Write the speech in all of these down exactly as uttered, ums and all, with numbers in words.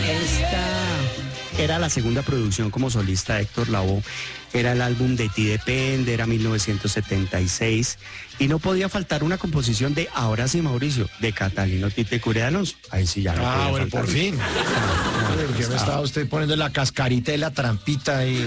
Esta era la segunda producción como solista de Héctor Lavoe. Era el álbum De ti depende, era mil novecientos setenta y seis. Y no podía faltar una composición de Ahora sí, Mauricio, de Catalino Tite Cure de Alonso. Ahí sí ya no Ah, podía bueno, faltar. por fin. Ah, Hombre, ¿por qué me estaba usted poniendo la cascarita y la trampita y,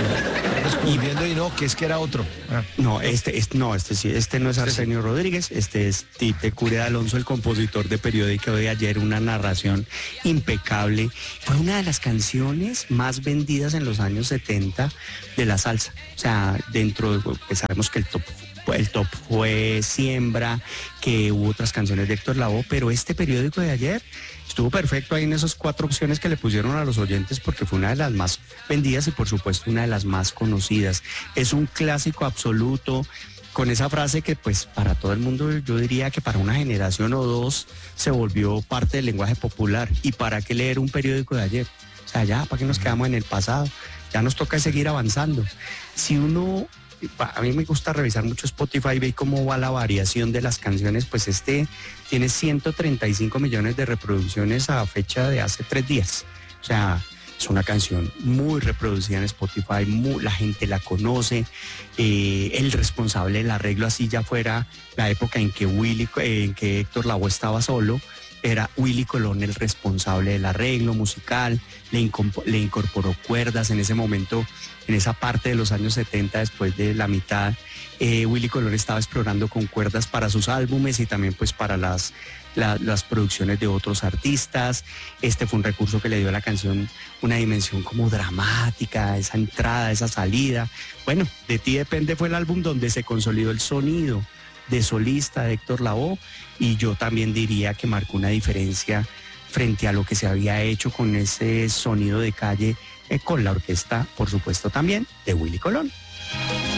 y viendo y no, que es que era otro? Ah. No, este, este, no, este sí, este no es Arsenio sí. Rodríguez, este es Tite Cure de Alonso, el compositor de Periódico de ayer, una narración impecable. Fue una de las canciones más vendidas en los años setenta de la salsa. O sea, dentro de, pues sabemos que el top el top fue Siembra, que hubo otras canciones de Héctor Lavoe, pero este Periódico de ayer estuvo perfecto ahí en esas cuatro opciones que le pusieron a los oyentes porque fue una de las más vendidas y por supuesto una de las más conocidas. Es un clásico absoluto, con esa frase que pues para todo el mundo, yo diría que para una generación o dos se volvió parte del lenguaje popular. ¿Y para qué leer un periódico de ayer? O sea, ya, ¿para qué nos quedamos en el pasado? Ya nos toca seguir avanzando. Si uno... A mí me gusta revisar mucho Spotify, ve cómo va la variación de las canciones, pues este tiene ciento treinta y cinco millones de reproducciones a fecha de hace tres días. O sea, es una canción muy reproducida en Spotify, muy, la gente la conoce, eh, el responsable del arreglo, así ya fuera la época en que, Willy, eh, en que Héctor Lavoe estaba solo, era Willy Colón el responsable del arreglo musical, le, incompo- le incorporó cuerdas en ese momento, en esa parte de los años setenta, después de la mitad, eh, Willy Colón estaba explorando con cuerdas para sus álbumes y también pues para las, la, las producciones de otros artistas. Este fue un recurso que le dio a la canción una dimensión como dramática, esa entrada, esa salida. Bueno, De ti depende fue el álbum donde se consolidó el sonido de solista de Héctor Lavoe, y yo también diría que marcó una diferencia frente a lo que se había hecho con ese sonido de calle, eh, con la orquesta, por supuesto, también de Willy Colón.